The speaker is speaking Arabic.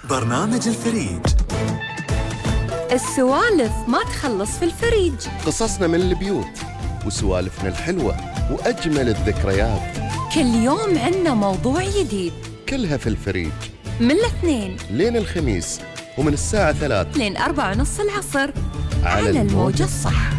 برنامج الفريج. السوالف ما تخلص في الفريج، قصصنا من البيوت وسوالفنا الحلوة وأجمل الذكريات، كل يوم عنا موضوع جديد، كلها في الفريج من الاثنين لين الخميس، ومن الساعة 3 لين 4:30 العصر على الموجة الصح.